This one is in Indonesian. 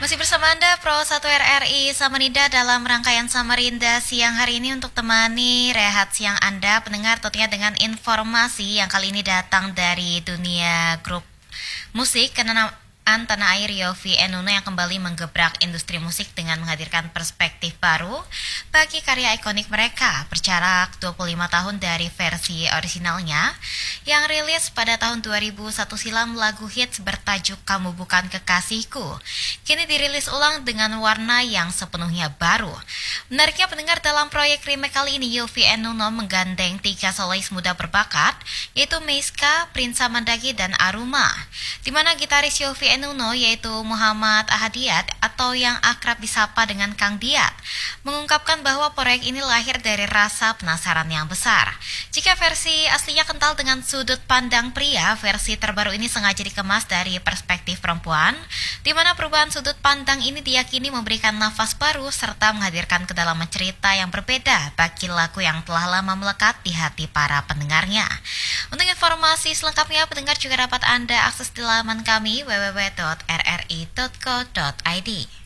Masih bersama Anda Pro 1 RRI Samarinda dalam rangkaian Samarinda siang hari ini untuk temani rehat siang Anda pendengar tentunya dengan informasi yang kali ini datang dari dunia grup musik Tanah Air Yovie and Nuno yang kembali menggebrak industri musik dengan menghadirkan perspektif baru bagi karya ikonik mereka berjarak 25 tahun dari versi orisinalnya yang rilis pada tahun 2001 silam. Lagu hits bertajuk Kamu Bukan Kekasihku kini dirilis ulang dengan warna yang sepenuhnya baru. Menariknya pendengar, dalam proyek remake kali ini Yovie and Nuno menggandeng 3 solois muda berbakat yaitu Meiska, Prinsa Mandagi, dan Aruma, di mana gitaris Yovie and Nuno yaitu Muhammad Ahadiat atau yang akrab disapa dengan Kang Diat mengungkapkan bahwa proyek ini lahir dari rasa penasaran yang besar. Jika versi aslinya kental dengan sudut pandang pria, versi terbaru ini sengaja dikemas dari perspektif perempuan, di mana perubahan sudut pandang ini diyakini memberikan nafas baru serta menghadirkan kedalaman cerita yang berbeda bagi lagu yang telah lama melekat di hati para pendengarnya. Untuk informasi selengkapnya, pendengar juga dapat Anda akses di laman kami www.rri.co.id.